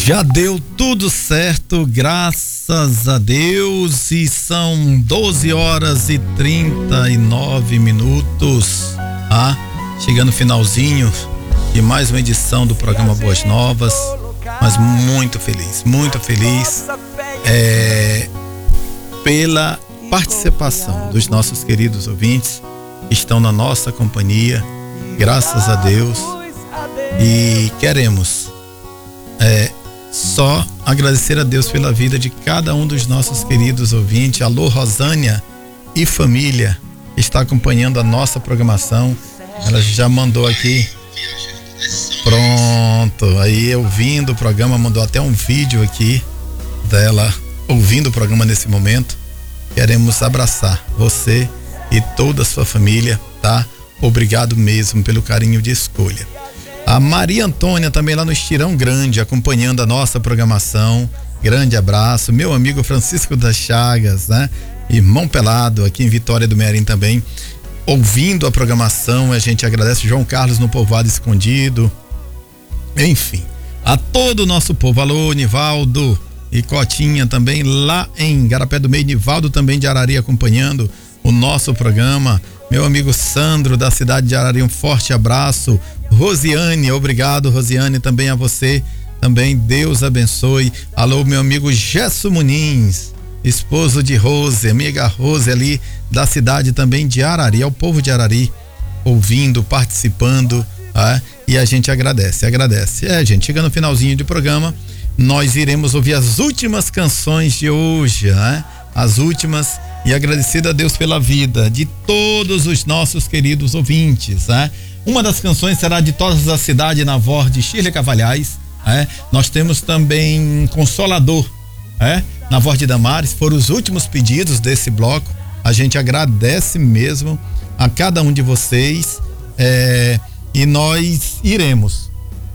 Já deu tudo certo, graças a Deus, e são 12 horas e 39 minutos, chegando no finalzinho de mais uma edição do programa Boas Novas, mas muito feliz pela participação dos nossos queridos ouvintes que estão na nossa companhia, graças a Deus, e queremos só agradecer a Deus pela vida de cada um dos nossos queridos ouvintes. Alô, Rosânia e família, que está acompanhando a nossa programação. Ela já mandou aqui. Pronto, aí ouvindo o programa, mandou até um vídeo aqui dela ouvindo o programa nesse momento. Queremos abraçar você e toda a sua família, tá? Obrigado mesmo pelo carinho de escolha. A Maria Antônia também lá no Estirão Grande, acompanhando a nossa programação. Grande abraço. Meu amigo Francisco das Chagas, né? Irmão Pelado, aqui em Vitória do Mearim também, ouvindo a programação. A gente agradece. João Carlos no Povoado Escondido. Enfim, a todo o nosso povo. Alô, Nivaldo e Cotinha também lá em Garapé do Meio. Nivaldo também de Arari acompanhando o nosso programa. Meu amigo Sandro da cidade de Arari, um forte abraço. Rosiane, obrigado Rosiane, também a você, também Deus abençoe. Alô, meu amigo Gesso Muniz, esposo de Rose, amiga Rose ali da cidade também de Arari, ao povo de Arari, ouvindo, participando, e a gente agradece. Gente, chega no finalzinho do programa, nós iremos ouvir as últimas canções de hoje, as últimas, e agradecido a Deus pela vida de todos os nossos queridos ouvintes, Uma das canções será de Todas da Cidade, na voz de Shirley Cavalhais, Nós temos também Consolador, na voz de Damares. Foram os últimos pedidos desse bloco. A gente agradece mesmo a cada um de vocês, e nós iremos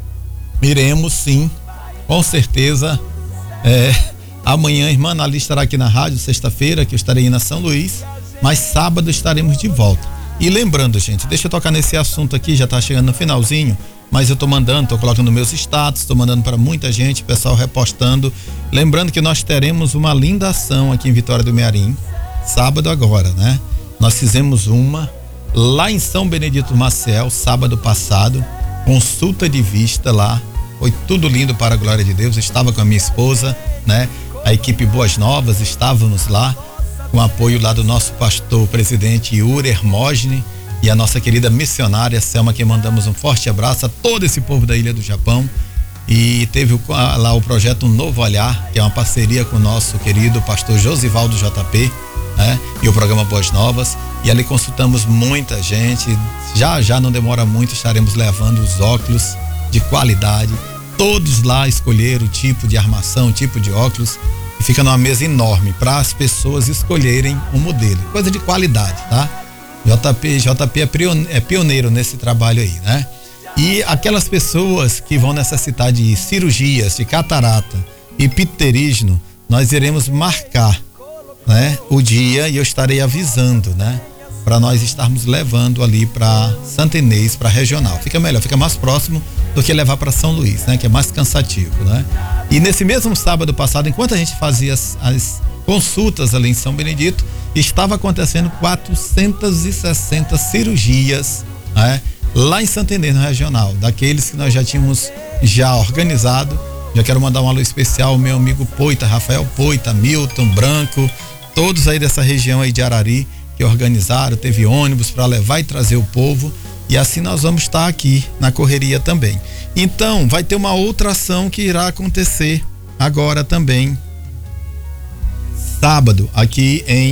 sim, com certeza. Amanhã a irmã Anali estará aqui na rádio, sexta-feira, que eu estarei na São Luís, mas sábado estaremos de volta. E lembrando, gente, deixa eu tocar nesse assunto aqui, já tá chegando no finalzinho, mas eu tô colocando meus status, tô mandando para muita gente, pessoal repostando. Lembrando que nós teremos uma linda ação aqui em Vitória do Mearim, sábado agora, né? Nós fizemos uma lá em São Benedito Maciel, sábado passado, consulta de vista lá, foi tudo lindo para a glória de Deus. Estava com a minha esposa, né? A equipe Boas Novas, estávamos lá, com apoio lá do nosso pastor presidente Yuri Hermógenes e a nossa querida missionária Selma, que mandamos um forte abraço a todo esse povo da Ilha do Japão. E teve lá o projeto Um Novo Olhar, que é uma parceria com o nosso querido pastor Josivaldo JP, né? E o programa Boas Novas, e ali consultamos muita gente. Já não demora muito, estaremos levando os óculos de qualidade. Todos lá escolheram o tipo de armação, o tipo de óculos, e fica numa mesa enorme para as pessoas escolherem um modelo, coisa de qualidade, tá? JP é pioneiro nesse trabalho aí, né? E aquelas pessoas que vão necessitar de cirurgias de catarata e pterígino, nós iremos marcar, né, o dia, e eu estarei avisando, né, para nós estarmos levando ali para Santa Inês, para regional. Fica melhor, fica mais próximo do que levar para São Luís, né, que é mais cansativo, né? E nesse mesmo sábado passado, enquanto a gente fazia as consultas ali em São Benedito, estava acontecendo 460 cirurgias, né, lá em Santa Inês, no regional, daqueles que nós já tínhamos organizado. Já quero mandar um alô especial ao meu amigo Poita, Rafael Poita, Milton Branco, todos aí dessa região aí de Arari, que organizaram, teve ônibus para levar e trazer o povo, e assim nós vamos estar aqui na correria também. Então, vai ter uma outra ação que irá acontecer agora também, sábado, aqui em